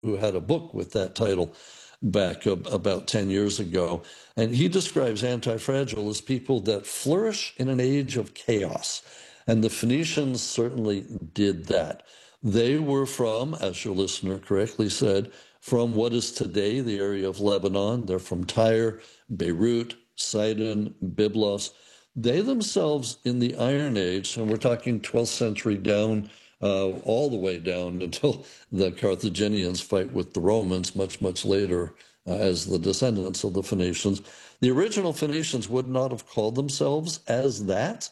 who had a book with that title back about 10 years ago. And he describes anti-fragile as people that flourish in an age of chaos. And the Phoenicians certainly did that. They were from, as your listener correctly said, from what is today the area of Lebanon. They're from Tyre, Beirut, Sidon, Byblos. They themselves in the Iron Age, and we're talking 12th century down, all the way down until the Carthaginians fight with the Romans much, much later as the descendants of the Phoenicians. The original Phoenicians would not have called themselves as that.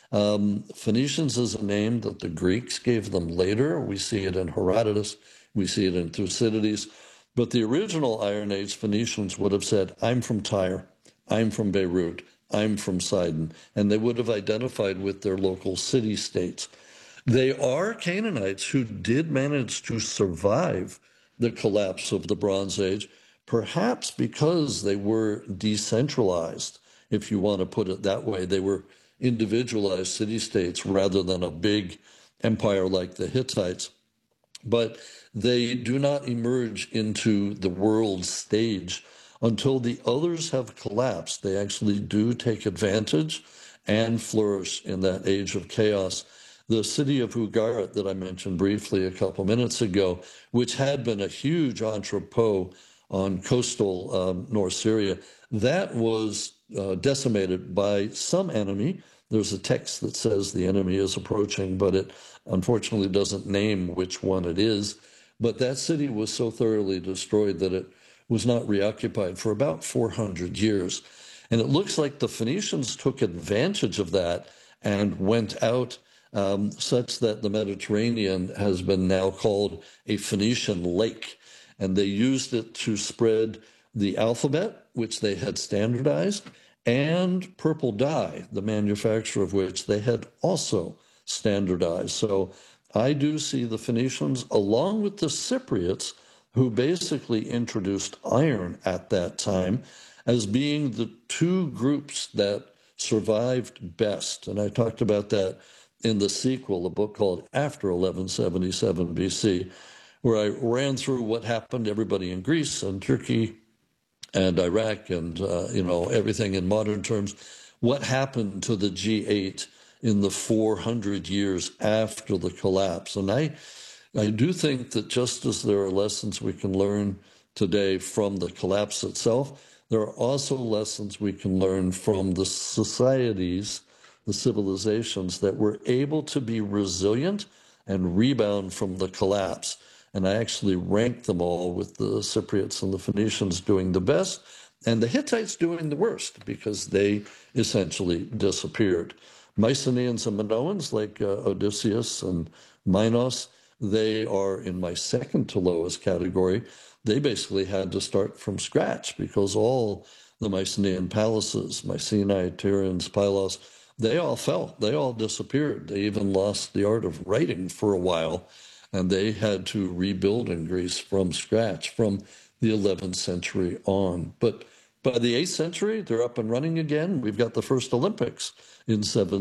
Phoenicians is a name that the Greeks gave them later. We see it in Herodotus. We see it in Thucydides. But the original Iron Age Phoenicians would have said, I'm from Tyre, I'm from Beirut, I'm from Sidon. And they would have identified with their local city-states. They are Canaanites who did manage to survive the collapse of the Bronze Age, perhaps because they were decentralized, if you want to put it that way. They were individualized city-states rather than a big empire like the Hittites. But they do not emerge into the world stage until the others have collapsed. They actually do take advantage and flourish in that age of chaos. The city of Ugarit that I mentioned briefly a couple minutes ago, which had been a huge entrepot on coastal North Syria, that was decimated by some enemy. There's a text that says the enemy is approaching, but it unfortunately doesn't name which one it is. But that city was so thoroughly destroyed that it was not reoccupied for about 400 years. And it looks like the Phoenicians took advantage of that and went out such that the Mediterranean has been now called a Phoenician lake. And they used it to spread the alphabet, which they had standardized, and purple dye, the manufacture of which they had also standardized. So I do see the Phoenicians, along with the Cypriots, who basically introduced iron at that time, as being the two groups that survived best. And I talked about that in the sequel, a book called After 1177 BC, where I ran through what happened to everybody in Greece and Turkey and Iraq and, everything in modern terms. What happened to the G8 in the 400 years after the collapse? And I do think that just as there are lessons we can learn today from the collapse itself, there are also lessons we can learn from the societies, the civilizations that were able to be resilient and rebound from the collapse. And I actually ranked them all, with the Cypriots and the Phoenicians doing the best and the Hittites doing the worst, because they essentially disappeared. Mycenaeans and Minoans, like Odysseus and Minos, they are in my second to lowest category. They basically had to start from scratch, because all the Mycenaean palaces, Mycenae, Tiryns, Pylos, they all fell. They all disappeared. They even lost the art of writing for a while, and they had to rebuild in Greece from scratch from the 11th century on. But by the 8th century, they're up and running again. We've got the first Olympics in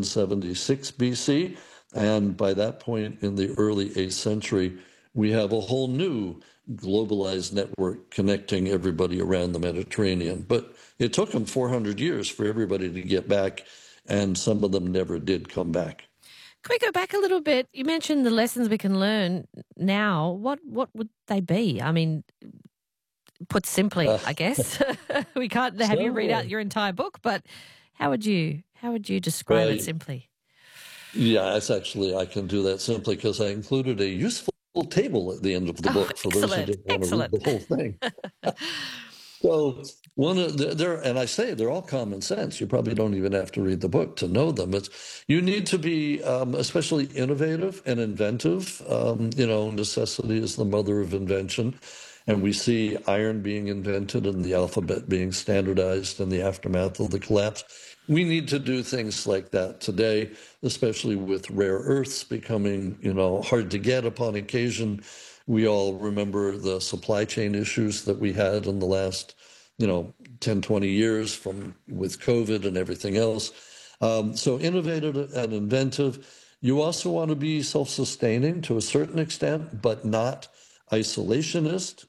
776 BC. And by that point in the early 8th century, we have a whole new globalized network connecting everybody around the Mediterranean. But it took them 400 years for everybody to get back, and some of them never did come back. Can we go back a little bit? You mentioned the lessons we can learn now. What would they be? I mean, put simply, I guess. We can't have you read out your entire book, but how would you describe it simply? Yeah, it's actually, I can do that simply because I included a useful table at the end of the book for those who didn't want to read the whole thing. So and I say they're all common sense. You probably don't even have to read the book to know them. You need to be especially innovative and inventive. Necessity is the mother of invention. And we see iron being invented and the alphabet being standardized in the aftermath of the collapse. We need to do things like that today, especially with rare earths becoming, hard to get upon occasion. We all remember the supply chain issues that we had in the last, 10, 20 years with COVID and everything else. So innovative and inventive. You also want to be self-sustaining to a certain extent, but not isolationist.